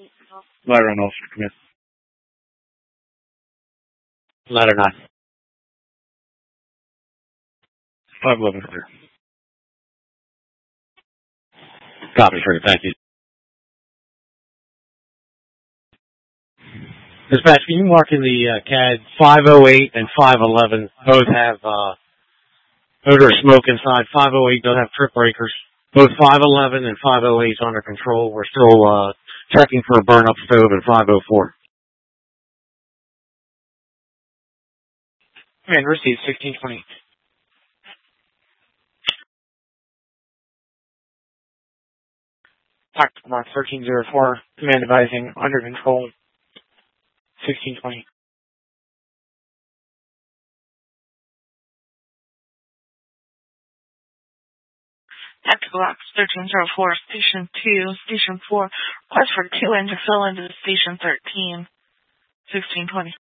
Ladder on officer, come in. Ladder 9. 511, clear. Copy, sir. Thank you. Dispatch, can you mark in the CAD 508 and 511? Both have odor of smoke inside. 508 does have trip breakers. Both 511 and 508 is under control. We're still checking for a burn-up stove in 504. Command received 1620. Tactical mark 1304. Command advising under control 1620. Tactical Ops 1304, Station 2, Station 4, request for 2 to fill into Station 13, 1620.